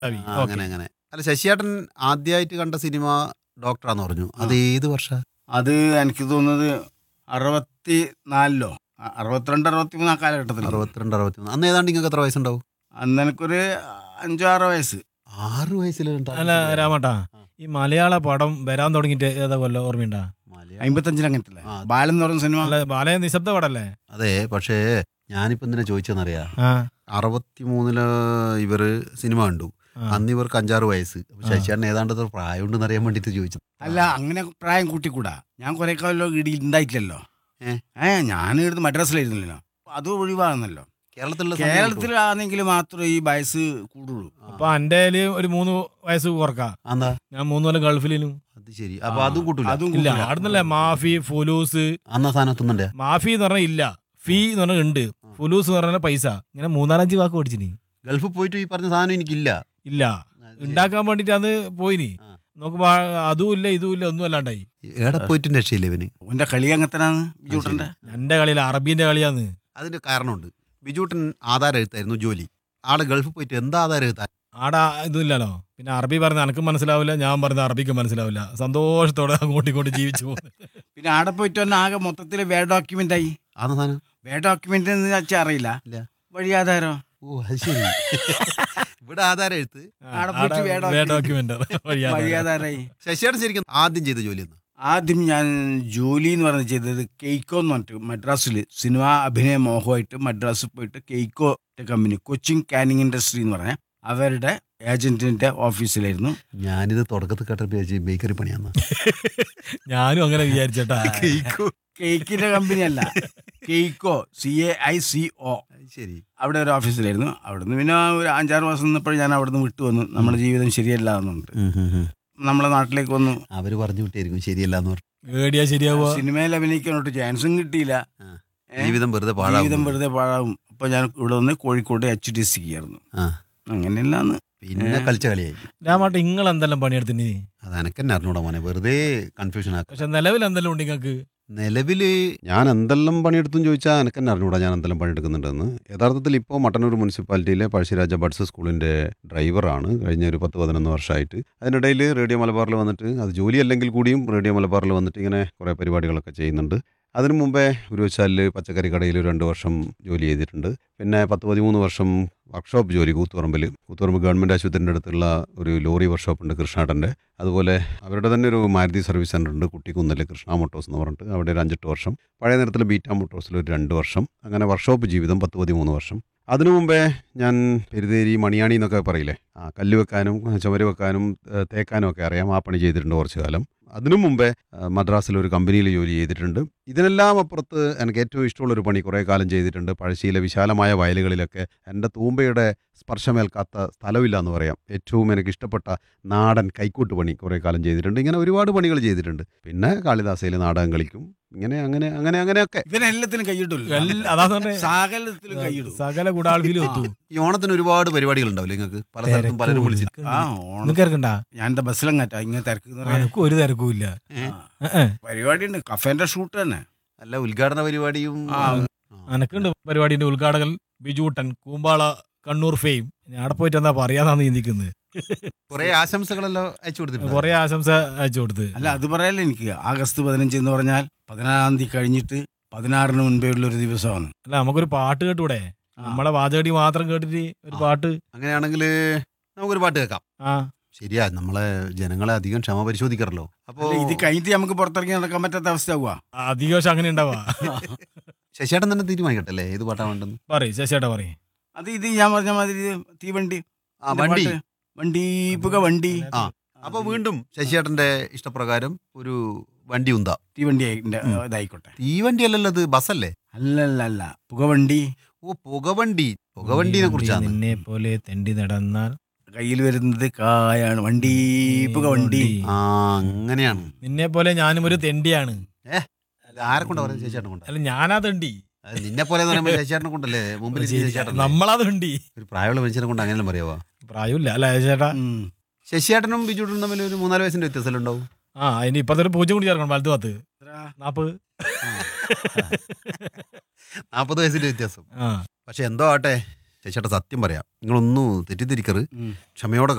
അങ്ങനെ അങ്ങനെ. അല്ല, ശശിയേട്ടൻ ആദ്യമായിട്ട് കണ്ട സിനിമ ഡോക്ടറാന്ന് പറഞ്ഞു. അത് ഏത് വർഷം? അത് എനിക്ക് തോന്നുന്നത് 64 62 63 ആ കാലഘട്ടത്തിൽ. 62 63. അന്ന് ഏതാണ്ട് നിങ്ങൾക്ക് എത്ര വയസ്സുണ്ടാവും? അന്ന് എനിക്കൊരു 5-6 വയസ്സ്. 6 വയസ്സിൽ അല്ല രാമേട്ടാ, ഈ മലയാള പടം വരാൻ തുടങ്ങിയിട്ട് ഏതാ കൊല്ലം ഓർമ്മയുണ്ടാ? 55 അങ്ങനത്തെ ബാലൻ എന്ന് പറയുന്ന സിനിമ. അല്ല, ബാലയ നിശബ്ദ പടല്ലേ? അതെ, പക്ഷേ ഞാനിപ്പോ എന്തിനാ ചോദിച്ചെന്നറിയാ, ആ 63 ഇവര് സിനിമ കണ്ടു. അന്ന് ഇവർക്ക് 5-6 വയസ്സ്. ശശിയേട്ടൻ ഏതാണ്ട് പ്രായം ഉണ്ടെന്ന് അറിയാൻ വേണ്ടിട്ട് ചോദിച്ചത്. അല്ല, അങ്ങനെ പ്രായം കൂട്ടിക്കൂടാ. ഞാൻ കുറെ കാലം ഇടി ഉണ്ടായിട്ടില്ലല്ലോ. ഞാൻ ഇവിടുന്ന് മദ്രാസിലായിരുന്നല്ലോ. അത് ഒഴിവാകുന്നല്ലോ. കേരളത്തിലാണെങ്കിൽ മാത്രമേ ഈ വയസ്സ് കൂടുള്ളൂ. അപ്പൊ എന്റെ ഒരു 3 വയസ്സ് കുറക്കാം. ഞാൻ 3 കൊല്ലം ഗൾഫിലും. അത് ശരി. അപ്പൊ അതും കൂട്ടില്ല? അതും ഇല്ല. അവിടുന്നല്ലേ മാഫി ഫുലൂസ്. അന്ന സാധനത്തൊന്നുണ്ട്. മാഫി എന്ന് പറഞ്ഞാൽ ഇല്ല, ഫീ എന്ന് പറഞ്ഞാൽ ഉണ്ട്, ഫുലൂസ് എന്ന് പറഞ്ഞാൽ പൈസ. ഇങ്ങനെ 3-4-5 വാക്ക് പഠിച്ചിനി. ഗൾഫിൽ പോയിട്ട് ഈ പറഞ്ഞ സാധനം എനിക്കില്ല. ഇല്ല, ഉണ്ടാക്കാൻ വേണ്ടിട്ട് അന്ന് പോയിനി. നോക്കുമ്പോ അതും ഇല്ല ഇതും ഇല്ല, ഒന്നും അല്ലാണ്ടായി. എവിടെ പോയിട്ടും രക്ഷയില്ല ഇവന്. എന്റെ കളി അങ്ങനത്തനാണ്. എന്റെ കളിയില്ല, അറബീന്റെ കളിയാന്ന്. അതിന്റെ കാരണമുണ്ട്. ബിജൂട്ടൻ ആധാരം എഴുത്തായിരുന്നു ജോലി. ആള് ഗൾഫിൽ പോയിട്ട് എന്താ ആധാരം എഴുത്താൻ? ആടാ ഇതുമില്ലല്ലോ. പിന്നെ അറബി പറഞ്ഞ എനക്കും മനസ്സിലാവില്ല, ഞാൻ പറഞ്ഞ അറബിക്ക് മനസ്സിലാവില്ല. സന്തോഷത്തോടെ അങ്ങോട്ടിങ്ങോട്ട് ജീവിച്ചു പോകുന്നു. പിന്നെ ആടെ പോയിട്ട് തന്നെ ആകെ മൊത്തത്തിൽ വേ ഡോക്യുമെന്റ് ആയി. അന്ന സാധനം വേ ഡോക്യുമെന്റ് എന്ന് വെച്ചാൽ അറിയില്ല. വഴിയാധാരം. ഓ, അത് ശരി. ഇവിടെ ആധാരം എഴുത്ത്, ആടെ പോയിട്ട് ഡോക്യുമെന്റ് വഴിയാധാരായി. ശശിയേട്ടൻ ശരിക്കും ആദ്യം ചെയ്ത ജോലി എന്ന്? ആദ്യം ഞാൻ ജോലി എന്ന് പറഞ്ഞ് ചെയ്തത് കെയ്ക്കോ എന്ന് പറഞ്ഞിട്ട് മദ്രാസിൽ സിനിമ അഭിനയ മോഹമായിട്ട് മദ്രാസിൽ പോയിട്ട് Kaico company, Cochin Canning industry എന്ന് പറഞ്ഞ അവരുടെ ഏജന്റിന്റെ ഓഫീസിലായിരുന്നു. ഞാനിത് തുടക്കത്തിൽ കേട്ട ബേക്കറി പണിയാന്ന്. ഞാനും അങ്ങനെ വിചാരിച്ചേട്ടാ. കേക്കിന്റെ കമ്പനി അല്ല, കെയ്ക്കോ, CAICO. ശരി. അവിടെ ഒരു ഓഫീസിലായിരുന്നു. അവിടുന്ന് പിന്നെ ഒരു 5-6 മാസം നിന്നപ്പോൾ ഞാൻ അവിടുന്ന് വിട്ടു വന്നു. നമ്മുടെ ജീവിതം ശരിയല്ല എന്നുണ്ട്. നമ്മളെ നാട്ടിലേക്ക് വന്നു. അവര് പറഞ്ഞു വിട്ടായിരിക്കും ശരിയല്ലാന്ന് പറഞ്ഞു. ശരിയാവുക. സിനിമയിൽ അഭിനയിക്കാനോട്ട് ചാൻസും കിട്ടിയില്ല. ജീവിതം വെറുതെ പാഴാവും. അപ്പൊ ഞാൻ ഇവിടെ വന്ന് കോഴിക്കോട് HDC ആയിരുന്നു. അങ്ങനെയല്ലാന്ന് പിന്നെ കളിച്ച കളിയായി. രാമാട്ട് നിങ്ങൾ എന്തെല്ലാം പണിയെടുത്തിന്? അത് എനക്കെന്നെ അറിഞ്ഞൂടാ മോനെ, വെറുതെ കൺഫ്യൂഷൻ ആക്കും. പക്ഷെ നിലവിൽ എന്തെല്ലാം ഉണ്ട് നിങ്ങൾക്ക്? നിലവിൽ ഞാൻ എന്തെല്ലാം പണിയെടുത്തെന്ന് ചോദിച്ചാൽ എനക്കെന്നെ അറിഞ്ഞൂടാ ഞാൻ എന്തെല്ലാം പണിയെടുക്കുന്നുണ്ടെന്ന്. യഥാർത്ഥത്തിൽ ഇപ്പോൾ മട്ടന്നൂർ മുനിസിപ്പാലിറ്റിയിലെ പഴശ്ശിരാജ ബഡ്സ് സ്കൂളിൻ്റെ ഡ്രൈവറാണ് കഴിഞ്ഞ ഒരു 10-11 വർഷമായിട്ട്. അതിനിടയിൽ റേഡിയോ മലബാറിൽ വന്നിട്ട്, അത് ജോലിയല്ലെങ്കിൽ കൂടിയും റേഡിയോ മലബാറിൽ വന്നിട്ട് ഇങ്ങനെ കുറേ പരിപാടികളൊക്കെ ചെയ്യുന്നുണ്ട്. അതിനു മുമ്പേ ഉരുവച്ചാലിൽ പച്ചക്കറി കടയിൽ 2 വർഷം ജോലി ചെയ്തിട്ടുണ്ട്. പിന്നെ 10-13 വർഷം വർക്ക്ഷോപ്പ് ജോലി കൂത്തുപറമ്പ് ഗവൺമെൻറ് ആശുപത്രിൻ്റെ അടുത്തുള്ള ഒരു ലോറി വർക്ക്ഷോപ്പുണ്ട് കൃഷ്ണാട്ടൻ്റെ. അതുപോലെ അവരുടെ തന്നെ ഒരു മാരുതി സർവീസ് സെൻ്റർ ഉണ്ട് കുട്ടിക്കുന്നിൽ, കൃഷ്ണ മോട്ടോഴ്സ് എന്ന് പറഞ്ഞിട്ട്. അവിടെ ഒരു 5-8 വർഷം. പഴയ നേരത്തിൽ ബീറ്റ മോട്ടോഴ്സിൽ ഒരു 2 വർഷം. അങ്ങനെ വർക്ക്ഷോപ്പ് ജീവിതം 10-13 വർഷം. അതിനു മുമ്പേ ഞാൻ പെരുതേരി മണിയാണി എന്നൊക്കെ പറയില്ലേ, കല്ല് വെക്കാനും ചുമര് വെക്കാനും തേക്കാനും ഒക്കെ അറിയാം. ആ പണി ചെയ്തിട്ടുണ്ട് കുറച്ച് കാലം. അതിനു മുമ്പേ മദ്രാസിലൊരു കമ്പനിയിൽ ജോലി ചെയ്തിട്ടുണ്ട്. ഇതിനെല്ലാം അപ്പുറത്ത് എനിക്ക് ഏറ്റവും ഇഷ്ടമുള്ളൊരു പണി കുറേ കാലം ചെയ്തിട്ടുണ്ട്. പഴശ്ശിയിലെ വിശാലമായ വയലുകളിലൊക്കെ എൻ്റെ തൂമ്പയുടെ സ്പർശമേൽക്കാത്ത സ്ഥലമില്ല എന്ന് പറയാം. ഏറ്റവും എനിക്ക് ഇഷ്ടപ്പെട്ട നാടൻ കൈക്കൂട്ട് പണി കുറേ കാലം ചെയ്തിട്ടുണ്ട്. ഇങ്ങനെ ഒരുപാട് പണികൾ ചെയ്തിട്ടുണ്ട്. പിന്നെ കാളിദാസയിൽ നാടകം കളിക്കും. ഇങ്ങനെ അങ്ങനെ അങ്ങനെ അങ്ങനെയൊക്കെ ഇവനെല്ലാത്തിനും കൈയിട്ടില്ല. സകല ഗുഡാൾവിലും എത്തും. ഈ ഓണത്തിന് ഒരുപാട് പരിപാടികൾ ഉണ്ടാവില്ലേ നിങ്ങൾക്ക്? പല സ്ഥലത്തും പലരും വിളിച്ചിട്ട്. ഞാൻ എന്റെ ബസ്സിലങ്ങാറ്റാ ഇങ്ങനെ തിരക്ക് ഒരു തിരക്കും ഇല്ല. പരിപാടി ഉണ്ട്, കഫേന്റെ ഷൂട്ട് തന്നെ. അല്ല, ഉദ്ഘാടന പരിപാടിയും എനക്കുണ്ട്. പരിപാടിന്റെ ഉദ്ഘാടകൻ ബിജൂട്ടൻ കൂമ്പാള കണ്ണൂർ ഫെയിം. ഞാൻ അവിടെ പോയിട്ട് എന്താ പറയാന്നാണ് ചിന്തിക്കുന്നത്. കുറെ ആശംസകളെല്ലാം അയച്ചു കൊടുത്തിട്ടുണ്ട്. കുറെ ആശംസ അയച്ചു കൊടുത്ത്. അല്ല, അത് പറയാലോ എനിക്ക്. ആഗസ്റ്റ് 15 എന്ന് പറഞ്ഞാൽ 16-ാം തീയതി കഴിഞ്ഞിട്ട് 16-ന് മുൻപേ ഉള്ള ഒരു ദിവസമാണ്. അല്ല, നമുക്കൊരു പാട്ട് കേട്ടൂടെ? നമ്മളെ വാചകടി മാത്രം കേട്ടിട്ട് ഒരു പാട്ട്. അങ്ങനെയാണെങ്കിൽ നമുക്കൊരു പാട്ട് കേൾക്കാം. ശരിയാ, നമ്മളെ ജനങ്ങളെ അധികം ക്ഷമ പരിശോധിക്കാറല്ലോ. അപ്പൊ ഇത് കഴിഞ്ഞിട്ട് നമുക്ക് പുറത്തിറങ്ങി നടക്കാൻ പറ്റാത്ത അവസ്ഥയാവുക. അധികം അങ്ങനെ ഉണ്ടാവുക. ശശിയേട്ടൻ തന്നെ തീരുമാനിക്കട്ടല്ലേ ഏത് പാട്ടാ വേണ്ടെന്ന്? പറയും ശശിയേട്ടാ പറയും. അത് ഇത് ഞാൻ പറഞ്ഞ മാതിരി തീവണ്ടി പുക വണ്ടി. അപ്പൊ വീണ്ടും ശശിയേട്ടന്റെ ഇഷ്ടപ്രകാരം ഒരു വണ്ടി ഉന്താ. തീവണ്ടി ഇതായിക്കോട്ടെ. തീവണ്ടി അല്ലല്ലോ, അത് ബസ്സല്ലേ? അല്ല, പുകവണ്ടി. ഓ, പുകവണ്ടിനെ കുറിച്ചാണ്. നിന്നെ പോലെ തെണ്ടി നടന്നാൽ കയ്യിൽ വരുന്നത് കായാണ്. വണ്ടി പുകവണ്ടി. അങ്ങനെയാണ്. നിന്നെ പോലെ ഞാനും ഒരു തെണ്ടിയാണ്. ആരെ കൊണ്ടാ പറയുന്നത്? ശശിയേട്ടനെ കൊണ്ട്. അല്ല, ഞാനാ തെണ്ടി. നിന്നെ പോലെ ശശിയേട്ടനെ കൊണ്ടല്ലേ മുമ്പിൽ? നമ്മളാ തെണ്ടി. ഒരു പ്രായമുള്ള മനുഷ്യനെ കൊണ്ട് അങ്ങനെയല്ല പറയാവാ. പ്രായമില്ല അല്ല ചേട്ടാ. ശശിയേട്ടനും ബിജുട്ടനും തമ്മിൽ ഒരു 3-4 വയസ്സിന്റെ വ്യത്യാസം ഉണ്ടാവും. അതിന് ഇപ്പത്തെ ഒരു 0 കൂടി ചേർക്കണം. വലതു ഭാഗത്ത് 40 വയസ്സിന്റെ വ്യത്യാസം. പക്ഷെ എന്തോ ആട്ടെ ശശിയേട്ട, സത്യം പറയാം, നിങ്ങളൊന്നും തെറ്റിദ്ധരിക്കറ്. ക്ഷമയോടെ